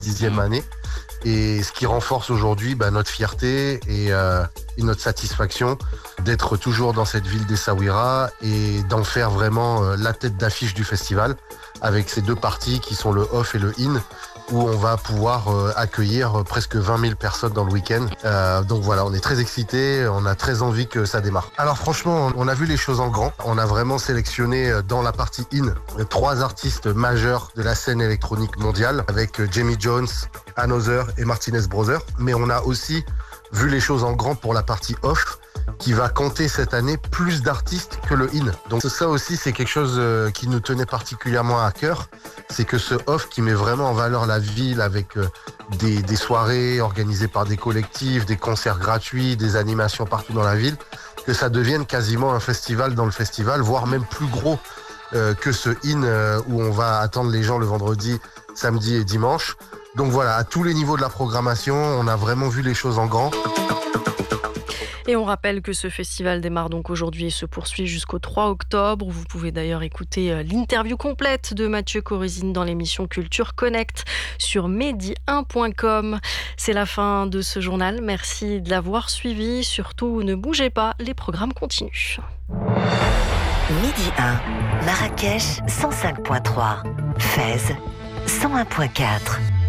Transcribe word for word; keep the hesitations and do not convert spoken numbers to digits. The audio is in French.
dixième année. Et ce qui renforce aujourd'hui bah, notre fierté et, euh, et notre satisfaction d'être toujours dans cette ville d'Essaouira et d'en faire vraiment euh, la tête d'affiche du festival avec ces deux parties qui sont le off et le in où on va pouvoir euh, accueillir presque vingt mille personnes dans le week-end. Euh, donc voilà, on est très excités, on a très envie que ça démarre. Alors franchement, on a vu les choses en grand. On a vraiment sélectionné dans la partie in trois artistes majeurs de la scène électronique mondiale avec Jamie Jones, Another et Martinez Brothers. Mais on a aussi vu les choses en grand pour la partie off qui va compter cette année plus d'artistes que le in. Donc ça aussi, c'est quelque chose qui nous tenait particulièrement à cœur. C'est que ce off qui met vraiment en valeur la ville avec des, des soirées organisées par des collectifs, des concerts gratuits, des animations partout dans la ville, que ça devienne quasiment un festival dans le festival, voire même plus gros euh, que ce in euh, où on va attendre les gens le vendredi, samedi et dimanche. Donc voilà, à tous les niveaux de la programmation, on a vraiment vu les choses en grand. Et on rappelle que ce festival démarre donc aujourd'hui et se poursuit jusqu'au trois octobre. Vous pouvez d'ailleurs écouter l'interview complète de Mathieu Corizine dans l'émission Culture Connect sur medi un point com. C'est la fin de ce journal. Merci de l'avoir suivi. Surtout, ne bougez pas, les programmes continuent. Midi un, Marrakech cent cinq point trois, Fès cent un point quatre.